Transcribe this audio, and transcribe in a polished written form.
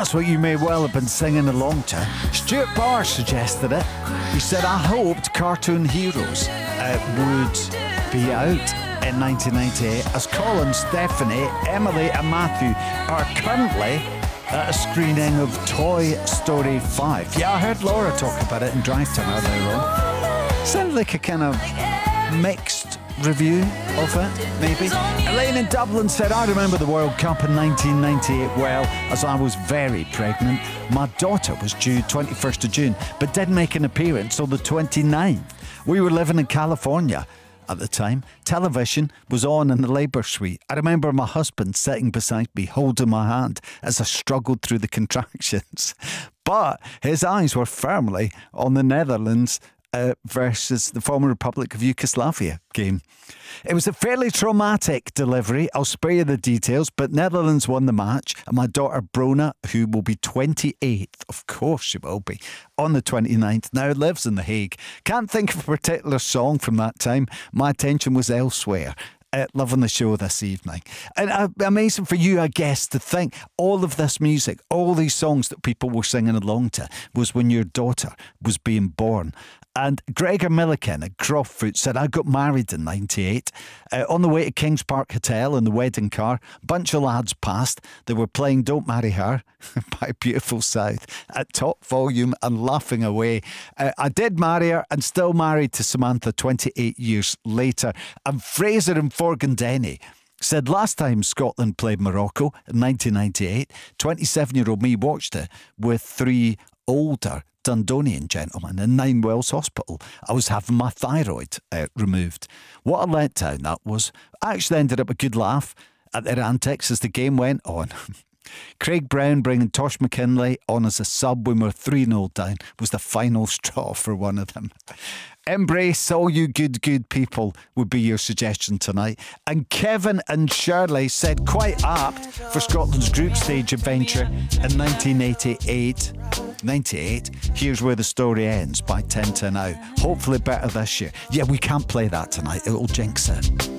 That's what you may well have been singing along to. Stuart Barr suggested it. He said, I hoped Cartoon Heroes would be out in 1998 as Colin, Stephanie, Emily and Matthew are currently at a screening of Toy Story 5. Yeah, I heard Laura talk about it in Drive Time earlier on. Sounded like a kind of mixed review of it, maybe. Elaine in Dublin said, I remember the World Cup in 1998 well, as I was very pregnant. My daughter was due 21st of June, but didn't make an appearance till the 29th. We were living in California at the time. Television was on in the labour suite. I remember my husband sitting beside me, holding my hand as I struggled through the contractions. But his eyes were firmly on the Netherlands versus the former Republic of Yugoslavia game. It was a fairly traumatic delivery. I'll spare you the details, but Netherlands won the match, and my daughter Brona, who will be 28, of course she will be, on the 29th, now lives in The Hague. Can't think of a particular song from that time. My attention was elsewhere. Loving the show this evening. And amazing for you, I guess, to think all of this music, all these songs that people were singing along to was when your daughter was being born. And Gregor Milliken at Croftfoot said, I got married in 98. On the way to Kings Park Hotel in the wedding car, bunch of lads passed. They were playing Don't Marry Her by Beautiful South at top volume and laughing away. I did marry her and still married to Samantha 28 years later. And Fraser in Forgandenny said, last time Scotland played Morocco in 1998, 27-year-old me watched it with 3 older Dundonian gentlemen in Ninewells Hospital. I was having my thyroid removed. What a letdown that was. I actually ended up a good laugh at their antics as the game went on. Craig Brown bringing Tosh McKinley on as a sub when we were 3-0 down was the final straw for one of them. Embrace all you good people would be your suggestion tonight. And Kevin and Shirley said quite apt for Scotland's group stage adventure in 1988. 98, Here's Where the Story Ends by 10 to Now. Hopefully better this year. Yeah, we can't play that tonight. It'll jinx it.